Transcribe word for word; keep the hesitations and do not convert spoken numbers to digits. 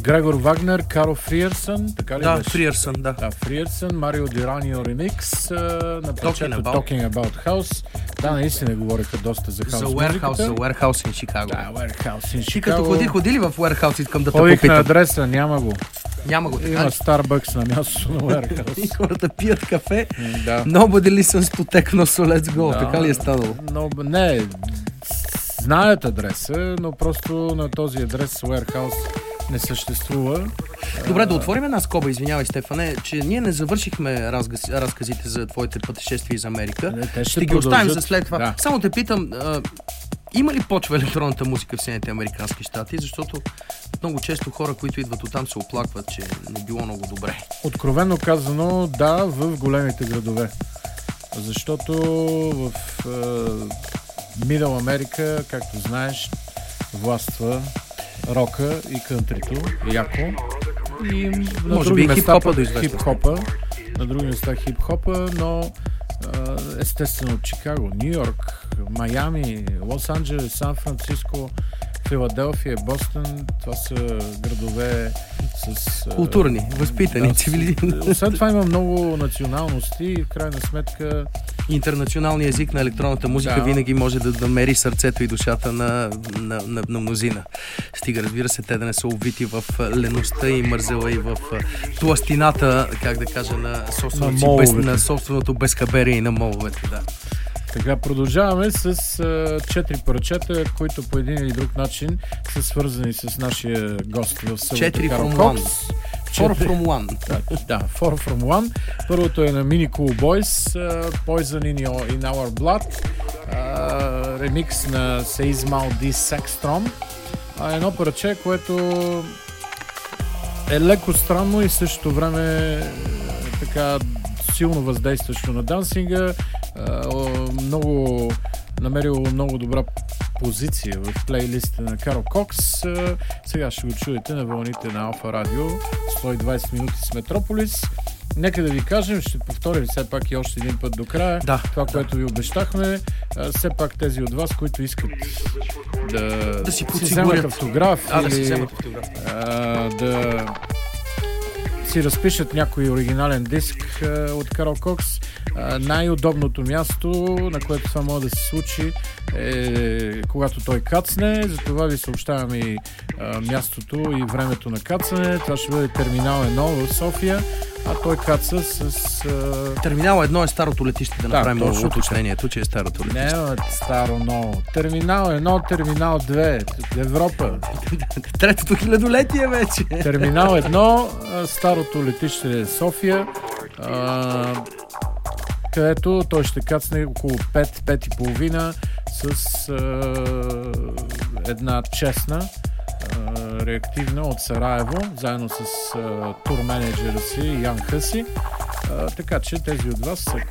Грегор Вагнер, Карл Фриерсън, така ли Да, беше? Фриерсън, да. Да, Фриерсън, Марио Дираньо ремикс на парчето Talking About. Talking About House. Да, наистина говориха доста за хаус За музиката. Warehouse, за Warehouse in Chicago. Да, Warehouse in Ти като Chicago. ходи, ходи ли в Warehouse, искам да те Ходих на попитам. адреса, няма го. Няма го така. Има ли? Starbucks на мястото на И Warehouse. хората пият кафе. Да. Nobody listens to techno, so let's go. Да. Така ли е станало? Но, не, знаят адреса, но просто на този адрес Warehouse не съществува. Добре, да отворим една скоба, извинявай, Стефане, че ние не завършихме разгаз, разказите за твоите пътешествия из Америка. Не, те ще Ще ги оставим продължат. за след това. Да. Само те питам, а, има ли почва електронната музика в Съединените американски щати? Защото много често хора, които идват оттам, се оплакват, че не било много добре. Откровенно казано, да, в големите градове. Защото в е, Мидъл Америка, както знаеш, властва рока и кънтрито, яко. И на Може други би и места хип-хопа пък до известна хип-хопа, на други места хип-хопа, но е, естествено Чикаго, Ню Йорк, Майами, Лос-Анджелес, Сан-Франциско, Филаделфия, Бостън, това са градове с... е, Културни, възпитани, да, цивилизирани. Освен това има много националности и в крайна сметка Интернационалният език на електронната музика Да. винаги може да намери сърцето и душата на, на, на, на мнозина. Стига, разбира се, те да не са обвити в леността и мързела и в тластината, как да кажа, на собственото, си без, моловете. на собственото безхаберие и на моловете. Да. така продължаваме с а, четири парчета, които по един или друг начин са свързани с нашия гост в събота. Четири Карл from Кокс. one. Four Четири- from one. Да, да, Four from One. Първото е на Mini Cool Boys, uh, Poison in, your, in Our Blood, uh, ремикс на Seismal D. Sexstrom. Uh, едно парче, което е леко странно и в същото време е, така силно въздействащо на дансинга. Uh, много намерило много добра позиция в плейлиста на Карл Кокс. Uh, сега ще го чуете на вълните на Алфа Радио. сто и двайсет минути с Метрополис. Нека да ви кажем, ще повторим все пак и още един път до края. Да, това, да. което ви обещахме. Uh, все пак тези от вас, които искат да, Да си вземат подсигурят. автограф А, да си или вземат автограф. а, да си разпишат някой оригинален диск а, от Карл Кокс. А, най-удобното място, на което това може да се случи, е когато той кацне. Затова ви съобщавам и а, мястото и времето на кацане. Това ще бъде терминал едно в София, а той каца с... А... Терминал едно е старото летище, да Да, направим точно така. уточнението, че е старото летище. Не, бе, старо ново. Терминал едно, терминал две. Европа. Третото хилядолетие вече. Терминал едно, а, старото летище е София, а, където той ще кацне около пет, пет и половина с а, една честна а, реактивна от Сараево, заедно с а, тур менеджера си Ян Хъси. А, така че тези от вас,